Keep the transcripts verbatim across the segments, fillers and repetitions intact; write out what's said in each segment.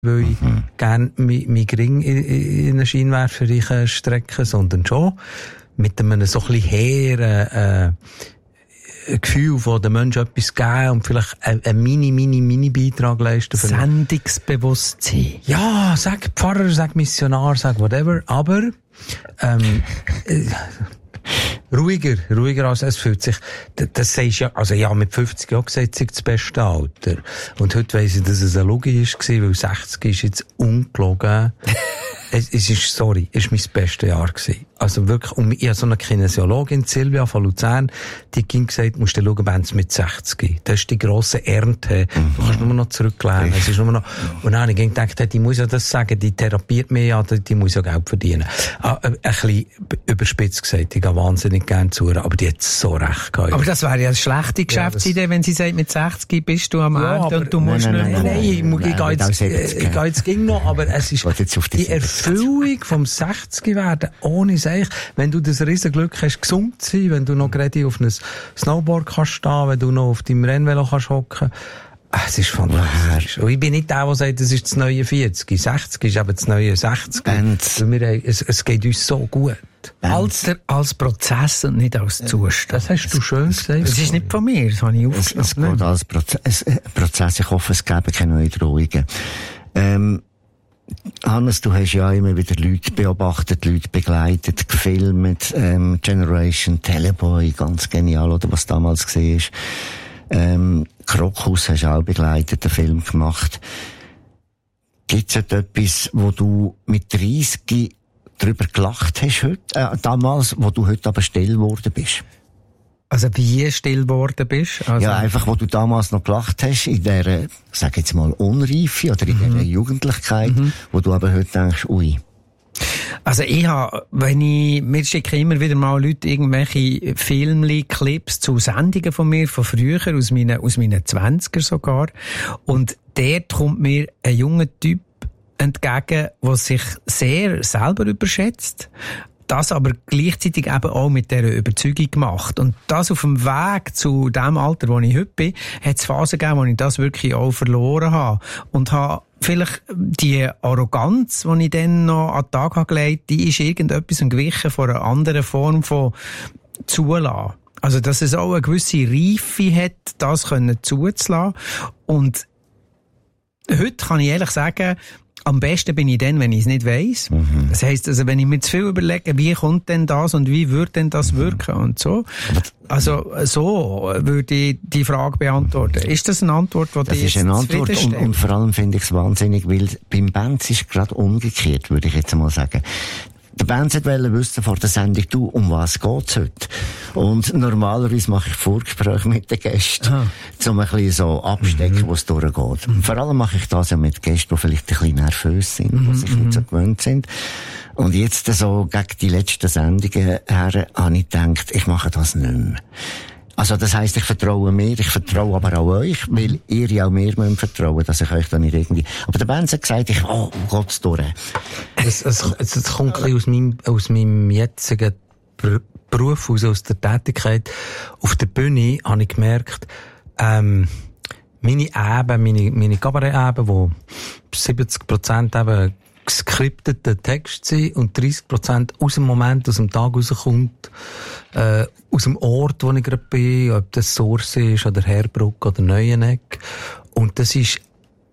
weil ich mhm. gerne meinen Ring in, in einen Scheinwerfer strecke, sondern schon mit einem so ein bisschen hehren, äh, Gefühl von den Menschen etwas geben und vielleicht einen mini, mini, mini Beitrag leisten. Sendungsbewusstsein. Ja, sag Pfarrer, sag Missionar, sag whatever, aber, ähm, äh, ruhiger, ruhiger als es fühlt sich, das, das sagst ja, also ja, mit fünfzig Jahren gesagt, es ist das beste Alter. Und heute weiss ich, dass es eine Lüge ist, weil sechzig ist jetzt ungelogen. es, es ist, sorry, es ist mein bestes Jahr gewesen. Also wirklich, und ich habe so eine Kinesiologin, Silvia von Luzern, die ging gesagt, musst du schauen, wenn es mit sechzig. Das ist die grosse Ernte. Mhm. Du kannst nur noch zurücklehnen. Es ist nur noch, und dann habe ich gedacht, die muss ja das sagen, die therapiert mich ja, die muss ja Geld verdienen. Ah, ein bisschen überspitzt gesagt, ich gehe wahnsinnig gerne zu, aber die hat so recht gehabt. Aber das wäre ja eine schlechte Geschäftsidee, ja, wenn sie sagt, mit sechzig bist du am ja, Ende und du musst nein, nicht... Nein, nein, nein, ich, nein, ich, gehe jetzt, ich gehe jetzt ging noch, aber es ist die Erfüllung vom sechzig werden, ohne Seich. Wenn du das Riesenglück hast, gesund zu sein, wenn du noch gerade auf einem Snowboard kannst stehen, wenn du noch auf deinem Rennvelo kannst hocken, es ist fantastisch. Und ich bin nicht der, der sagt, das ist das neue vierzig. sechzig ist aber das neue sechzig. Wir, es, es geht uns so gut. Alter als Prozess und nicht als Zustand. Das hast du schön gesagt. Das ist nicht von mir, das habe ich aufgeschrieben. Es, es geht als Prozess, Prozess. Ich hoffe, es gäbe keine neuen Drohungen. Ähm, Hannes, du hast ja immer wieder Leute beobachtet, Leute begleitet, gefilmt, ähm, Generation, Teleboy, ganz genial, oder was damals war. Ähm, Krokus hast du auch begleitet, einen Film gemacht. Gibt's etwas, wo du mit dreißig drüber gelacht hast heute, äh, damals, wo du heute aber still geworden bist? Also wie still geworden bist? Also ja, einfach, wo du damals noch gelacht hast, in der, sag jetzt mal, Unreife oder in mhm. der Jugendlichkeit, mhm. wo du aber heute denkst, ui. Also ich habe, wenn ich, mir schicken immer wieder mal Leute irgendwelche Filmli, Clips zu Sendungen von mir, von früher, aus meinen, aus meinen Zwanziger sogar. Und dort kommt mir ein junger Typ entgegen, der sich sehr selber überschätzt. Das aber gleichzeitig eben auch mit dieser Überzeugung gemacht. Und das auf dem Weg zu dem Alter, wo ich heute bin, hat es Phasen gegeben, wo ich das wirklich auch verloren habe. Und habe vielleicht die Arroganz, die ich dann noch an den Tag habe gelegt, die ist irgendetwas gewichen von einer anderen Form von Zulassen. Also, dass es auch eine gewisse Reife hat, das können zuzulassen. Und heute kann ich ehrlich sagen, am besten bin ich dann, wenn ich es nicht weiss. Mhm. Das heisst, also, wenn ich mir zu viel überlege, wie kommt denn das und wie würde denn das wirken und so. Also, so würde ich die Frage beantworten. Ist das eine Antwort, die das dir ist eine Antwort und, und vor allem finde ich es wahnsinnig, weil beim Benz ist gerade umgekehrt, würde ich jetzt mal sagen. Der Benz wollte wissen vor der Sendung, du, um was geht's heute? Und normalerweise mache ich Vorgespräche mit den Gästen, ah. um ein bisschen so abstecken, mhm. wo es durchgeht. Mhm. Vor allem mache ich das ja mit Gästen, die vielleicht ein bisschen nervös sind, mhm. die sich nicht so gewöhnt sind. Und jetzt so gegen die letzten Sendungen her habe ich gedacht, ich mache das nicht mehr. Also das heisst, ich vertraue mir, ich vertraue aber auch euch, weil ihr ja auch mir müsst vertrauen, dass ich euch da nicht irgendwie... Aber der Benz hat gesagt, ich, oh, um Gottes durch. Es, es, es, es kommt ein bisschen aus meinem, aus meinem jetzigen Beruf, aus, aus der Tätigkeit. Auf der Bühne habe ich gemerkt, ähm, meine Eben, meine, meine Kabarett-Eben, wo siebzig Prozent eben geskriptete Text sind und dreißig Prozent aus dem Moment, aus dem Tag rauskommt, äh, aus dem Ort, wo ich gerade bin, ob das Source ist, oder Herbruck, oder Neueneck. Und das ist,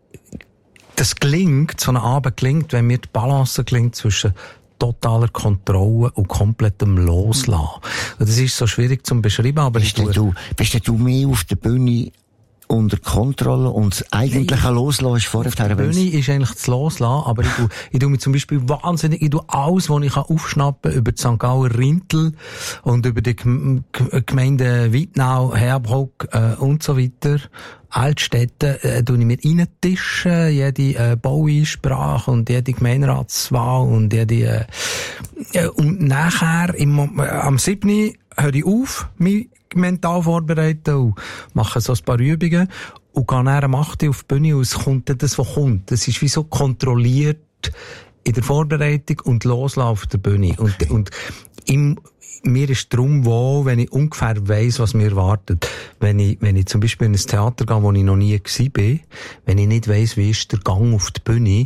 das gelingt, so ein Abend gelingt, wenn mir die Balance gelingt zwischen totaler Kontrolle und komplettem Loslassen. Und das ist so schwierig zu beschreiben, aber bist ich du, bist du mehr auf der Bühne unter Kontrolle und eigentlich ein Loslassen ist vorher. Die Bühne ist eigentlich das Loslassen, aber ich tu, ich tu mir zum Beispiel wahnsinnig, ich tu alles, was ich aufschnappen kann, über die Sankt Gauer Rintel und über die Gemeinde Wittnau, Herbruck äh, und so weiter, Altstädte, äh, tu ich mir reintischen, jede äh, Baueinsprache und jede Gemeinderatswahl und jede äh, und nachher im, äh, am siebten höre ich auf, mich mental vorbereiten und mache so ein paar Übungen und gehe dann am acht auf die Bühne und es kommt dann das, was kommt. Das ist wie so kontrolliert in der Vorbereitung und loslassen auf der Bühne. Und, und im, mir ist darum wohl, wenn ich ungefähr weiss, was mir erwartet. Wenn ich, wenn ich zum Beispiel in ein Theater gehe, wo ich noch nie gewesen bin, wenn ich nicht weiss, wie ist der Gang auf die Bühne,